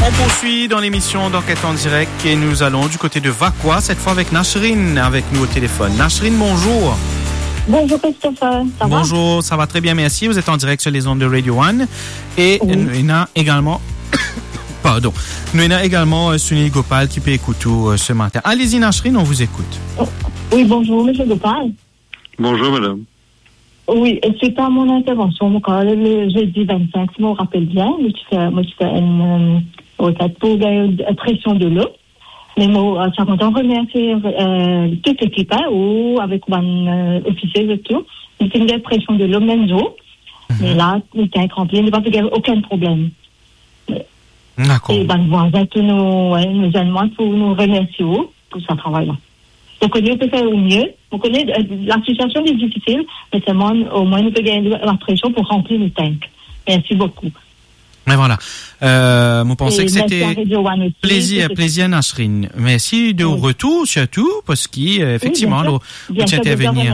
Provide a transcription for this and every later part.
On poursuit dans l'émission d'Enquête en direct et nous allons du côté de Vaqua, cette fois avec Nashrine avec nous au téléphone. Nashrine, bonjour. Bonjour Christopher, ça va? Bonjour, ça va très bien, merci. Vous êtes en direct sur les ondes de Radio One et oui. nous avons également pardon. Nous avons également Sunil Gopal qui peut écouter ce matin. Allez-y Nashrine, on vous écoute. Oui, bonjour monsieur Gopal. Bonjour madame. Oui, suite à mon intervention, le jeudi 25, si je me rappelle bien, moi je fais une requête pour la pression de l'eau. Mais moi, ça compte en remercier toute l'équipe, ou avec un officier et tout. C'est une pression de l'eau même jour. Mais là, le tank rempli, il n'y a pas aucun problème. D'accord. Et voisins, tous nos Allemands, pour nous remercier pour ce travail-là. Donc, on peut faire au mieux. On connaît la situation est difficile, mais seulement, au moins, nous pouvons gagner la pression pour remplir le tank. Merci beaucoup. Mais voilà. Vous pensez que c'était plaisir Nashrine. Merci de retour, surtout, parce qu'effectivement, vous êtes intervenir.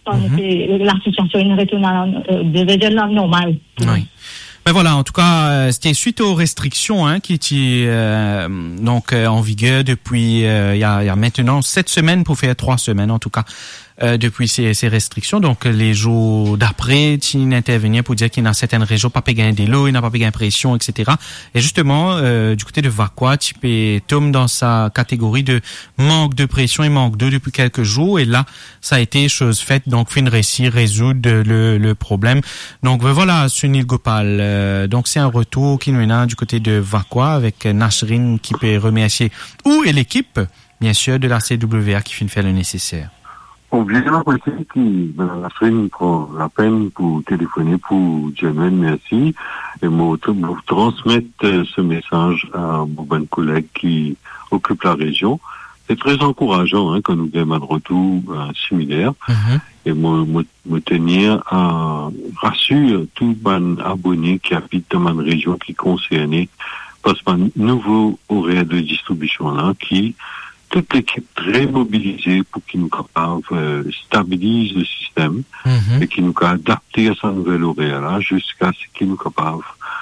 La situation est retournée normale. Oui. Mais voilà, en tout cas, c'était suite aux restrictions qui étaient donc en vigueur depuis il y a maintenant 7 semaines pour faire 3 semaines en tout cas depuis ces restrictions. Donc les jours d'après, tu intervenir pour dire qu'il y a certaines régions pas gagner de l'eau, il n'a pas gagner pression, etc. Et justement du côté de Vaqua, tu peux tomber dans sa catégorie de manque de pression et manque d'eau depuis quelques jours. Et là, ça a été chose faite. Donc fin de récit, résoudre le problème. Donc voilà, Sunil Gopal. Donc c'est un retour qui nous est du côté de Vaqua avec Nashrine qui peut remercier et l'équipe, bien sûr, de la CWA qui finit faire le nécessaire. Obligément apprécier que Mme Nashrine prend la peine pour téléphoner pour dire merci et me transmettre ce message à mon bon collègue qui occupe la région. C'est très encourageant quand nous avons un retour similaire et me tenir à rassurer tous les abonnés qui habitent dans ma région qui concernent parce que nouveau horaire de distribution là qui toute l'équipe très mobilisée pour qu'il nous capable stabilise le système et qu'il nous capable adapter à sa nouvelle horaire là jusqu'à ce qu'il nous capable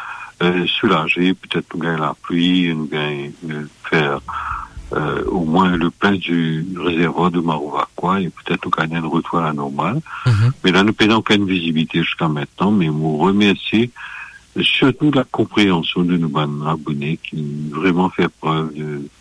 soulager peut-être nous gagner la pluie nous gagner faire au moins le plein du réservoir de Vaqua et peut-être nous gagner le retour à la normale. Mais là nous n'avons aucune visibilité jusqu'à maintenant, mais nous remercier surtout de la compréhension de nos abonnés qui vraiment fait preuve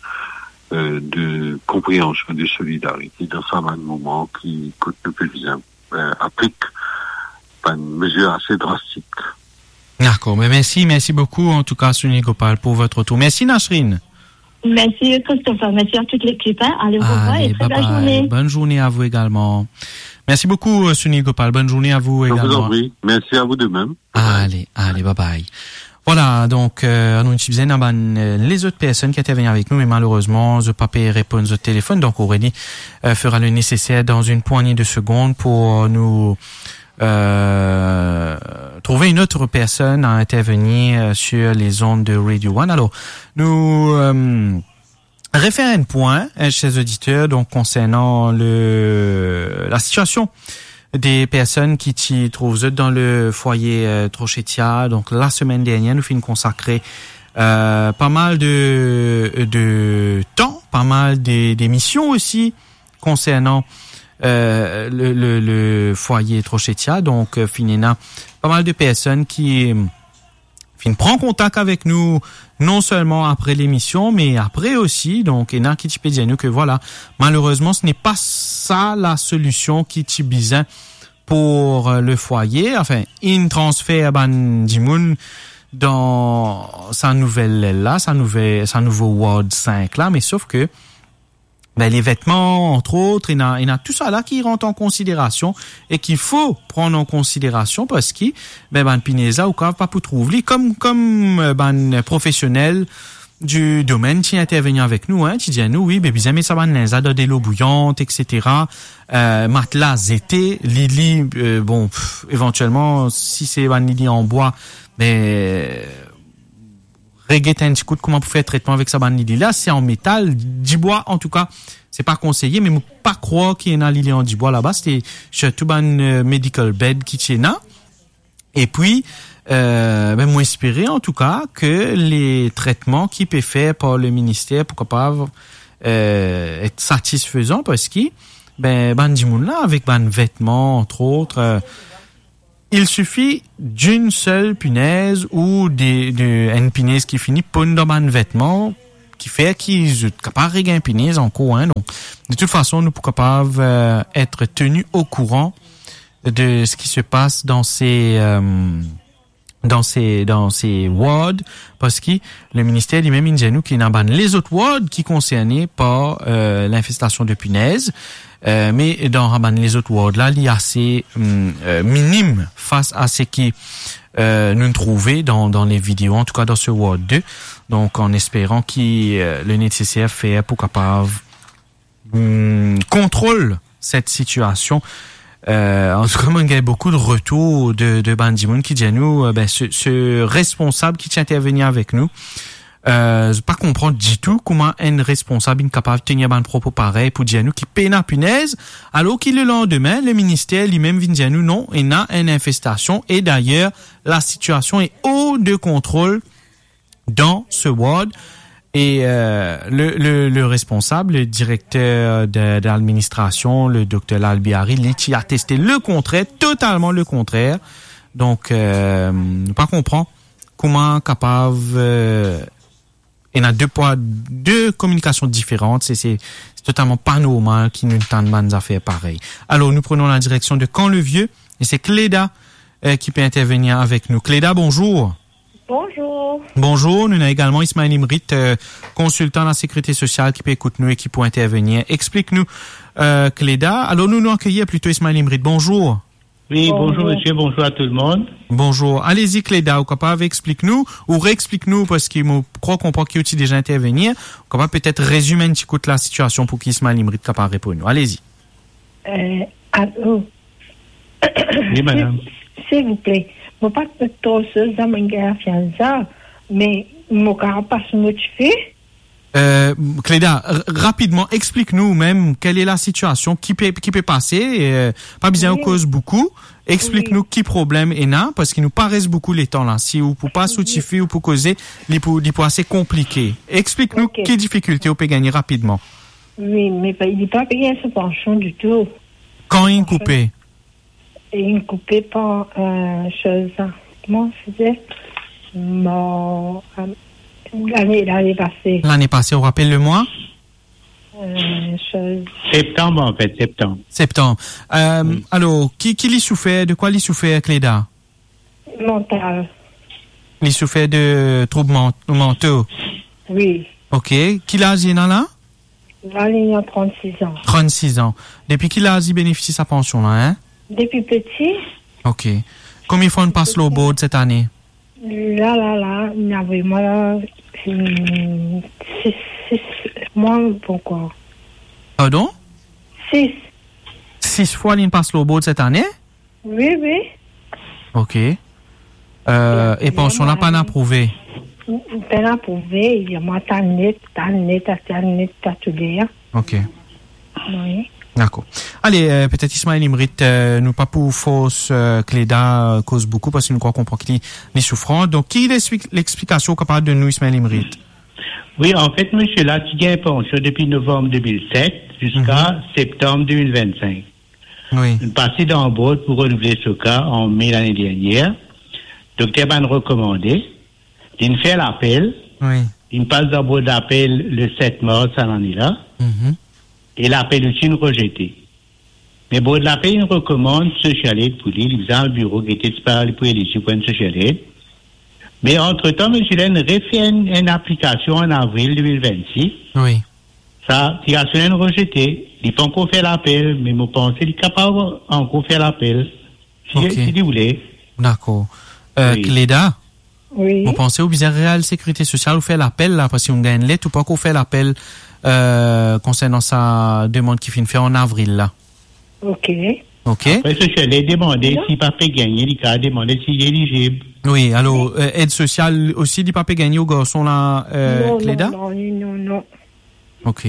de compréhension, de solidarité dans ce moment qui coûte le plus applique une mesure assez drastique. D'accord, mais merci beaucoup en tout cas Sunil Gopal pour votre retour. Merci Nashrine. Merci Christopher, merci à toute l'équipe. Allez, au revoir et très belle journée. Bonne journée à vous également. Merci beaucoup Sunil Gopal, bonne journée à vous également. Je vous en prie, merci à vous de même. Allez, bye bye. Voilà, donc nous les autres personnes qui interviennent avec nous, mais malheureusement, je pas pu répondre au téléphone, donc Aurélie fera le nécessaire dans une poignée de secondes pour nous trouver une autre personne à intervenir sur les ondes de Radio One. Alors, nous référons un point, chers auditeurs, donc concernant la situation des personnes qui s'y trouvent dans le foyer Trochetia. Donc la semaine dernière, nous finissons consacrer pas mal de temps, pas mal d'émissions aussi concernant le foyer Trochetia. Donc finina pas mal de personnes qui prend contact avec nous non seulement après l'émission mais après aussi. Donc et qui peut dire nous que voilà, malheureusement ce n'est pas ça la solution qui t'y besoin pour le foyer. Enfin, il transfère Dimoun dans sa nouvelle aile là, sa nouveau Ward 5 là, mais sauf que les vêtements, entre autres, il y a tout ça là qui rentre en considération et qu'il faut prendre en considération parce que Pineza ou pas pour trouver comme professionnel du domaine qui intervient avec nous, qui dit à nous, oui, bien mais ça va les de l'eau bouillante, etc. Matelas été, Lili, éventuellement, si c'est un Lili en bois, regretter un petit coup de comment pour faire traitement avec sa Lili là, c'est en métal, du bois en tout cas, c'est pas conseillé, mais moi pas croire qu'il y a un Lili en du bois là-bas, c'était surtout un medical bed qui tient là. Et puis moi espérer en tout cas que les traitements qui peuvent faire par le ministère pourquoi pas être satisfaisants parce que du monde là avec vêtements entre autres il suffit d'une seule punaise ou une punaise qui finit pour une dans vêtements qui fait qu'ils sont capables de régler une punaise encore donc de toute façon nous sommes capables être tenus au courant de ce qui se passe dans ces wards parce que le ministère lui-même il nous qui n'a pas les autres wards qui concernés par l'infestation de punaises mais dans les autres wards là il y a assez minime face à ce qui nous trouvons dans les vidéos en tout cas dans ce ward 2 donc en espérant que le nécessaire fait pour capable contrôle cette situation. En tout cas, il y a beaucoup de retours de bandimoun qui disent nous, ce responsable qui tient à intervenir avec nous, pas comprendre du tout comment un responsable est capable de tenir un propos pareil pour dire nous qui paie la punaise, alors qu'il le lendemain, le ministère lui-même vient dire nous non, il y a une infestation et d'ailleurs, la situation est hors de contrôle dans ce ward. Et le responsable, le directeur de l'administration, le docteur Albiari, il a testé le contraire, totalement le contraire. Donc, pas comprendre comment capable. Il y a deux communications différentes. C'est totalement pas normal qu'ils nous tentent des affaires pareilles. Alors, nous prenons la direction de Camp-le-Vieux et c'est Cléda qui peut intervenir avec nous. Cléda, bonjour. Bonjour. Bonjour, nous avons également Ismaël Imrit, consultant de la sécurité sociale qui peut écouter nous et qui peut intervenir. Explique-nous, Cléda. Alors, nous accueillons plutôt Ismaël Imrit. Bonjour. Oui, bonjour monsieur, bonjour à tout le monde. Bonjour. Allez-y, Cléda, vous capable explique-nous ou réexplique-nous parce qu'il me croit qu'on peut qu'il déjà intervenir. Vous capable peut-être résumer un petit coup de la situation pour qu'Ismaël Imrit capable répondre. Allez-y. Allô. Oui, madame. S'il vous plaît. Je ne sais pas trop ça, mais je ne sais pas ce que tu fais. Cléda, rapidement, explique-nous même quelle est la situation qui peut passer. Pas besoin de cause beaucoup. Explique-nous qui problème est là, parce qu'il nous paraissent beaucoup les temps là. Si vous pouvez pas soutiffer ou pour causer, il peut assez compliqué. Explique-nous quelles difficultés on peut gagner rapidement. Oui, mais il n'est pas payé ce pension du tout. Quand il est coupé? Et il est coupé par chose. Comment c'était? L'année passée. L'année passée, on rappelle le mois? Septembre, en fait, septembre. Alors, qui l'y souffert? De quoi l'y souffert, Cléda? Mental. L'y souffert de troubles mentaux? Oui. Ok. Qui l'a dit là? Là, il a 36 ans. 36 ans. Depuis qu'il a bénéficié sa pension, là, hein? Depuis petit. Ok. Combien de fois on passe l'eau board cette année? Là, il y a vraiment 6 mois, pourquoi? Pardon? 6. 6 fois il passe l'eau board cette année? Oui. Ok. Et pension là, pas approuvé? Pas approuvé, il y a moi, t'as net, t'as tout bien. Ok. Oui. D'accord. Allez, peut-être Ismaël Imrit, nous pas pour fausse Cléda cause beaucoup parce que nous croyons qu'il est souffrant. Donc, qui est l'explication capable de nous, Ismaël Imrit? Oui, en fait, monsieur là, qui gagne pension depuis novembre 2007 jusqu'à septembre 2025. Oui. Une partie dans le board pour renouveler ce cas en mai l'année dernière. Docteur Ban recommandé. Il fait l'appel. Oui. Il passe dans le board d'appel le 7 mars à l'année-là. Et l'appel est une rejetée. Mais bon, l'appel, il recommande social aid pour lui. Il a un bureau qui était disponible pour éligible pour une social aid. Mais entre-temps, M. Len refait une application en avril 2026. Oui. Ça, il a une rejetée. Il peut encore faire l'appel, mais je pense qu'il est capable encore faire l'appel. Si vous voulez. D'accord. Oui. Cléda? Oui. Vous pensez au bizarre réel sécurité sociale ou faire l'appel là, parce qu'on gagne l'aide ou pas qu'on fait l'appel concernant sa demande qui finit faire en avril là. Ok. Après, je l'ai demandé s'il pas fait gagner, il a demandé s'il est éligible. Oui, alors, aide sociale aussi, il pas fait gagner au garçon là, Cléda? Non. Ok.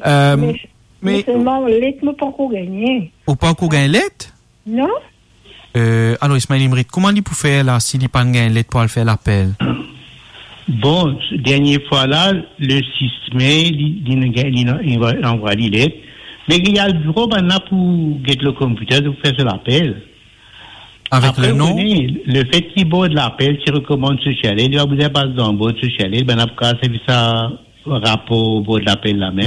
Mais seulement l'aide ne pas encore gagner. Ou pas qu'on gagne l'aide? Non. Alors, Ismaël Imrit, comment il peut faire là, s'il n'y a pas de gain, l'aide pour faire l'appel? Bon, dernière fois là, le 6 mai, il envoie l'île. Mais il y a le bureau maintenant pour get le computer de faire l'appel. Avec après, le nom? Le fait qu'il borde l'appel, s'il recommande ce chalet, il va vous passer dans le bord de ce chalet, ben après, c'est ça, rapport au bord de l'appel là même.